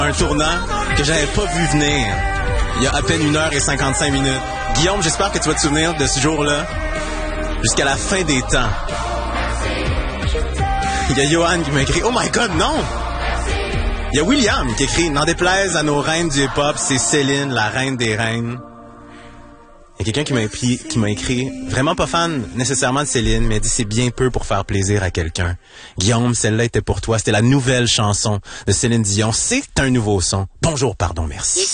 Un tournant que j'avais pas vu venir il y a à peine 1h55. Guillaume, j'espère que tu vas te souvenir de ce jour-là jusqu'à la fin des temps. Il y a Johan qui m'a écrit « Oh my God, non! » Il y a William qui écrit « N'en déplaise à nos reines du hip-hop, c'est Céline, la reine des reines. » Il y a quelqu'un qui m'a écrit « Vraiment pas fan nécessairement de Céline, mais dit c'est bien peu pour faire plaisir à quelqu'un. Guillaume, celle-là était pour toi. C'était la nouvelle chanson de Céline Dion. C'est un nouveau son. Bonjour, pardon, merci. »